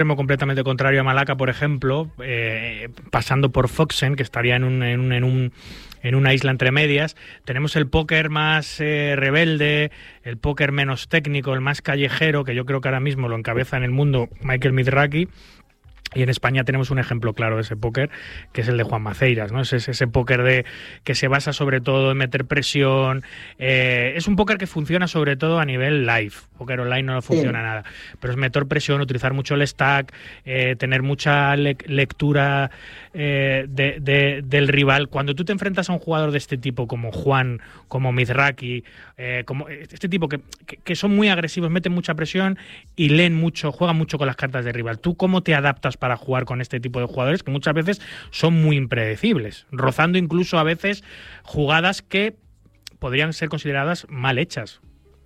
extremo completamente contrario a Malacca, por ejemplo, pasando por Foxen, que estaría en una isla entre medias. Tenemos el póker más rebelde, el póker menos técnico, el más callejero, que yo creo que ahora mismo lo encabeza en el mundo Michael Mizrachi. Y en España tenemos un ejemplo claro de ese póker, que es el de Juan Maceiras, ¿no? Es ese póker que se basa sobre todo en meter presión. Es un póker que funciona sobre todo a nivel live. Póker online no funciona nada. Pero es meter presión, utilizar mucho el stack, tener mucha lectura del rival. Cuando tú te enfrentas a un jugador de este tipo, como Juan, como Mizrachi, como este tipo que son muy agresivos, meten mucha presión y leen mucho, juegan mucho con las cartas del rival. ¿Tú cómo te adaptas para jugar con este tipo de jugadores que muchas veces son muy impredecibles, rozando incluso a veces jugadas que podrían ser consideradas mal hechas?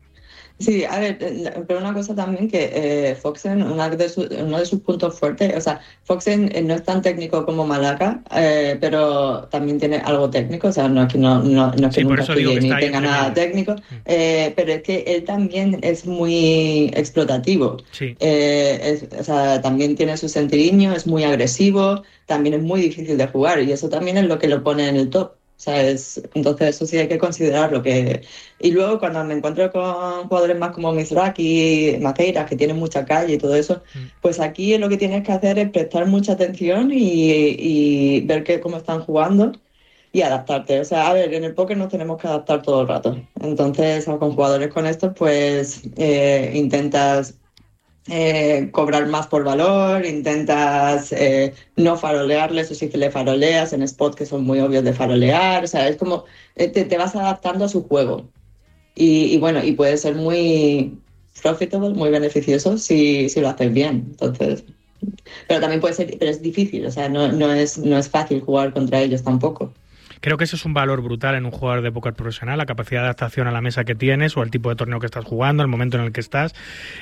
Sí, a ver, pero una cosa también que Foxen, uno de sus puntos fuertes, o sea, Foxen no es tan técnico como Malacca, pero también tiene algo técnico, o sea, no es que, no es que nunca estudie ni tenga nada técnico, pero es que él también es muy explotativo. Sí. O sea, también tiene su sentidiño, es muy agresivo, también es muy difícil de jugar y eso también es lo que lo pone en el top. O sea, entonces eso sí hay que considerarlo. Y luego cuando me encuentro con jugadores más como Mizrachi, Maceiras, que tienen mucha calle y todo eso, pues aquí lo que tienes que hacer es prestar mucha atención y ver cómo están jugando y adaptarte. O sea, a ver, en el póker nos tenemos que adaptar todo el rato. Entonces, con jugadores con estos, pues intentas cobrar más por valor, intentas no farolearles, o si le faroleas en spots que son muy obvios de farolear, o sea, es como te vas adaptando a su juego y bueno, y puede ser muy profitable, muy beneficioso si lo haces bien, entonces, pero también puede ser, pero es difícil, o sea, no es fácil jugar contra ellos tampoco. Creo que ese es un valor brutal en un jugador de póker profesional, la capacidad de adaptación a la mesa que tienes o al tipo de torneo que estás jugando, el momento en el que estás.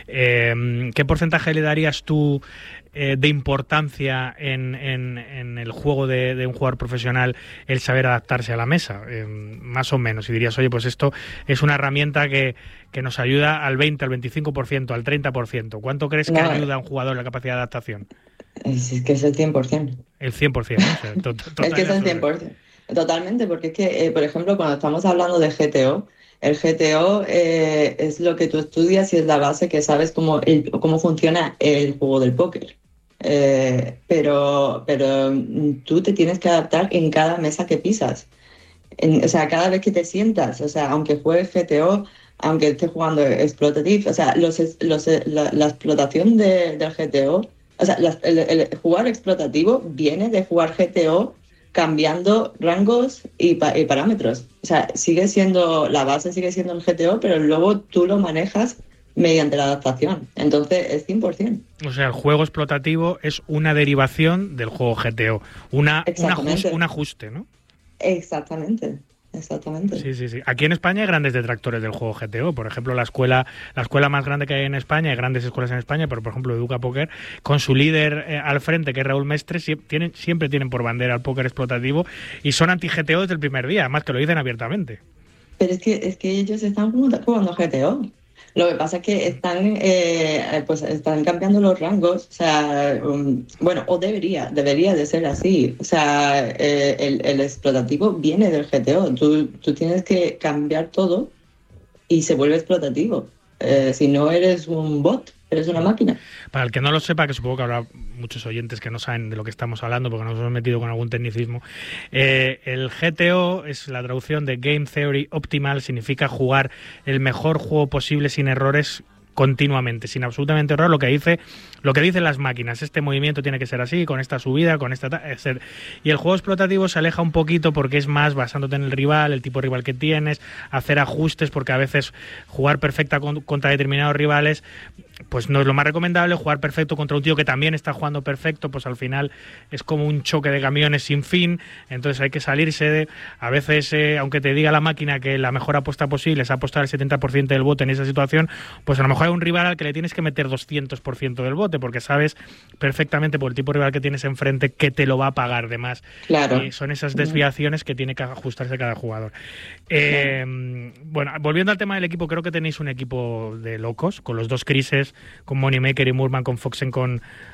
¿Qué porcentaje le darías tú de importancia en el juego de un jugador profesional el saber adaptarse a la mesa? Más o menos. Y dirías, oye, pues esto es una herramienta que nos ayuda al 20, al 25%, al 30%. ¿Cuánto crees que ayuda a un jugador la capacidad de adaptación? Es que es el 100%. El 100%, ¿no? O sea, es que es el 100%. Totalmente, porque es que, por ejemplo, cuando estamos hablando de GTO, el GTO es lo que tú estudias y es la base que sabes cómo funciona el juego del póker. Pero tú te tienes que adaptar en cada mesa que pisas. O sea, cada vez que te sientas, o sea, aunque juegues GTO, aunque estés jugando Explotative, o sea, la explotación del GTO, o sea, el jugar explotativo viene de jugar GTO cambiando rangos y parámetros. O sea, la base sigue siendo el GTO, pero luego tú lo manejas mediante la adaptación. Entonces es 100%. O sea, el juego explotativo es una derivación del juego GTO, un ajuste, ¿no? Exactamente. Sí. Aquí en España hay grandes detractores del juego GTO. Por ejemplo, la escuela más grande que hay en España, hay grandes escuelas en España, pero por ejemplo Educa Póquer, con su líder al frente, que es Raúl Mestre, siempre tienen por bandera el póker explotativo y son anti-GTO desde el primer día, además que lo dicen abiertamente. Pero es que ellos están jugando GTO. Lo que pasa es que están cambiando los rangos, o sea, bueno, o debería de ser así. O sea, el explotativo viene del GTO. Tú tienes que cambiar todo y se vuelve explotativo. Si no eres un bot, eres una máquina. Para el que no lo sepa, que supongo que habrá muchos oyentes que no saben de lo que estamos hablando porque nos hemos metido con algún tecnicismo, el GTO es la traducción de Game Theory Optimal, significa jugar el mejor juego posible sin errores continuamente, sin absolutamente error, lo que dicen las máquinas. Este movimiento tiene que ser así, con esta subida, con esta... Y el juego explotativo se aleja un poquito porque es más basándote en el rival, el tipo de rival que tienes, hacer ajustes, porque a veces jugar perfecta contra determinados rivales pues no es lo más recomendable. Jugar perfecto contra un tío que también está jugando perfecto, pues al final es como un choque de camiones sin fin. Entonces hay que salirse a veces, aunque te diga la máquina que la mejor apuesta posible es apostar el 70% del bote en esa situación, pues a lo mejor hay un rival al que le tienes que meter 200% del bote, porque sabes perfectamente por el tipo de rival que tienes enfrente que te lo va a pagar de más. Claro. Y son esas desviaciones que tiene que ajustarse cada jugador. Bueno, volviendo al tema del equipo, creo que tenéis un equipo de locos, con los dos Crises, con Moneymaker y Moorman, con Foxen, con